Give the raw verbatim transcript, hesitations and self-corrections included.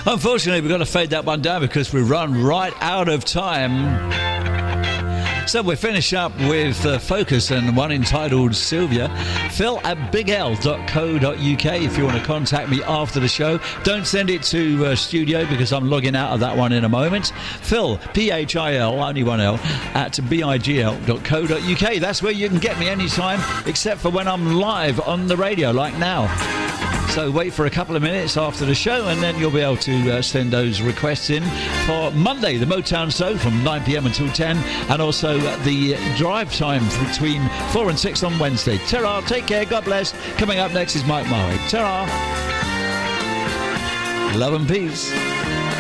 Unfortunately, we've got to fade that one down because we run right out of time. So we finish up with uh, Focus and one entitled Sylvia. Phil at big l dot co dot uk if you want to contact me after the show. Don't send it to uh, studio because I'm logging out of that one in a moment. Phil, P H I L, only one L, at bigl dot co dot uk. That's where you can get me anytime except for when I'm live on the radio like now. So wait for a couple of minutes after the show and then you'll be able to uh, send those requests in for Monday, the Motown Show from nine p.m. until ten, and also uh, the drive time between four and six on Wednesday. Ta-ra, take care, God bless. Coming up next is Mike Murray. Ta-ra. Love and peace.